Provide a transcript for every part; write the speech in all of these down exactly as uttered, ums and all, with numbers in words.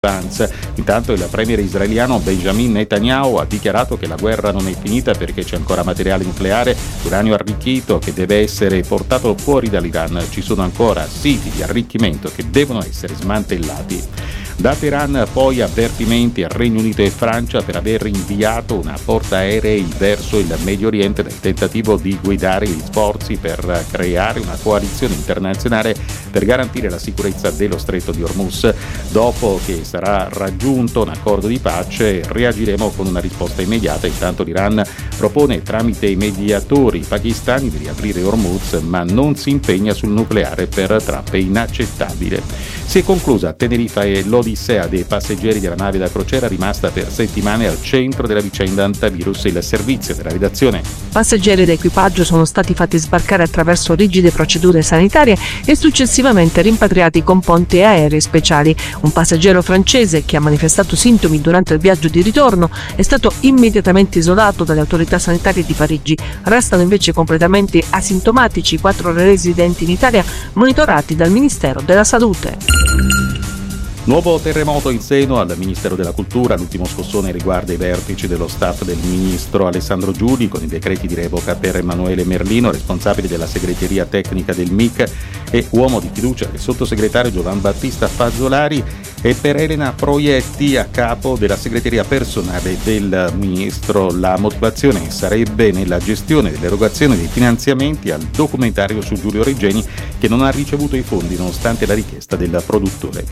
Intanto il premier israeliano Benjamin Netanyahu ha dichiarato che la guerra non è finita perché c'è ancora materiale nucleare, uranio arricchito che deve essere portato fuori dall'Iran. Ci sono ancora siti di arricchimento che devono essere smantellati. Da Teheran poi avvertimenti al Regno Unito e Francia per aver inviato una portaerei verso il Medio Oriente nel tentativo di guidare gli sforzi per creare una coalizione internazionale per garantire la sicurezza dello Stretto di Hormuz. Dopo che sarà raggiunto un accordo di pace reagiremo con una risposta immediata. Intanto l'Iran propone tramite i mediatori pakistani di riaprire Hormuz, ma non si impegna sul nucleare. Per Trump è inaccettabile. Si è conclusa a Tenerife e l'odissea dei passeggeri della nave da crociera rimasta per settimane al centro della vicenda antivirus. Il servizio della redazione. Passeggeri ed equipaggio sono stati fatti sbarcare attraverso rigide procedure sanitarie e successivamente rimpatriati con ponti aerei speciali. Un passeggero francese che ha manifestato sintomi durante il viaggio di ritorno è stato immediatamente isolato dalle autorità sanitarie di Parigi. Restano invece completamente asintomatici quattro residenti in Italia monitorati dal Ministero della Salute. Nuovo terremoto in seno al Ministero della Cultura. L'ultimo scossone riguarda i vertici dello staff del ministro Alessandro Giuli con i decreti di revoca per Emanuele Merlino, responsabile della segreteria tecnica del M I C e uomo di fiducia del sottosegretario Giovan Battista Fazzolari, e per Elena Proietti a capo della segreteria personale del ministro. La motivazione sarebbe nella gestione dell'erogazione dei finanziamenti al documentario su Giulio Regeni, che non ha ricevuto i fondi nonostante la richiesta del produttore.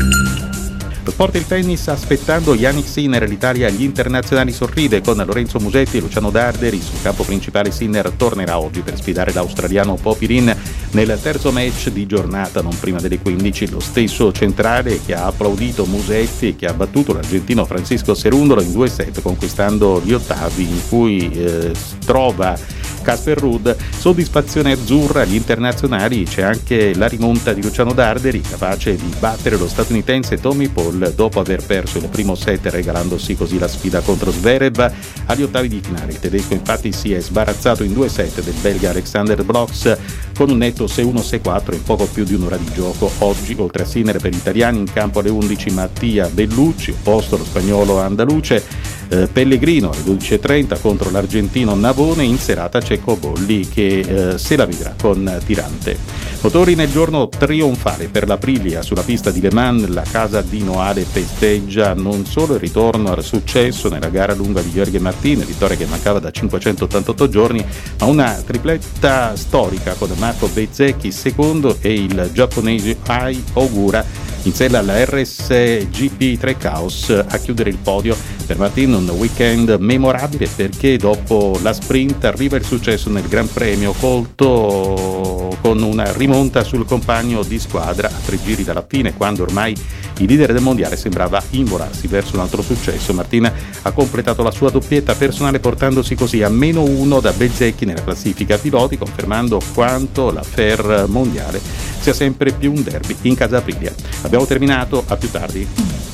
Lo sport e il tennis, aspettando Yannick Sinner, l'Italia agli internazionali sorride con Lorenzo Musetti e Luciano Darderi. Sul campo principale Sinner tornerà oggi per sfidare l'australiano Popirin nel terzo match di giornata, non prima delle quindici. Lo stesso centrale che ha applaudito Musetti e che ha battuto l'argentino Francisco Cerundolo in due set, conquistando gli ottavi in cui eh, trova Casper Ruud. Soddisfazione azzurra agli internazionali, c'è anche la rimonta di Luciano Darderi, capace di battere lo statunitense Tommy Paul dopo aver perso il primo set, regalandosi così la sfida contro Zverev agli ottavi di finale. Il tedesco infatti si è sbarazzato in due set del belga Alexander Blocks con un netto sei uno sei quattro in poco più di un'ora di gioco. Oggi, oltre a Sinner, per gli italiani in campo alle undici Mattia Bellucci, opposto allo spagnolo Andaluce, eh, Pellegrino alle dodici e trenta contro l'argentino Navone. In serata Cecco Bolli che eh, se la vedrà con Tirante. Motori nel giorno trionfale per l'Aprilia sulla pista di Le Mans. La casa di Noale festeggia non solo il ritorno al successo nella gara lunga di Jorge Martin, vittoria che mancava da cinquecentottantotto giorni, ma una tripletta storica con Marco Bezzecchi secondo e il giapponese Ai Ogura in sella alla R S G P tre Chaos a chiudere il podio. Per Martin un weekend memorabile perché dopo la sprint arriva il successo nel Gran Premio, colto con una rimonta sul compagno di squadra a tre giri dalla fine, quando ormai il leader del mondiale sembrava involarsi verso un altro successo. Martin ha completato la sua doppietta personale portandosi così a meno uno da Bezzecchi nella classifica piloti, confermando quanto la Fair mondiale sia sempre più un derby in casa Aprilia. Abbiamo terminato, a più tardi.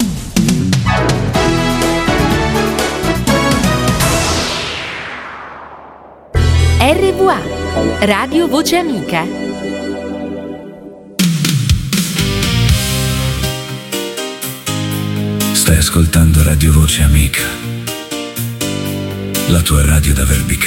R V A Radio Voce Amica. Stai ascoltando Radio Voce Amica, la tua radio da Verbica.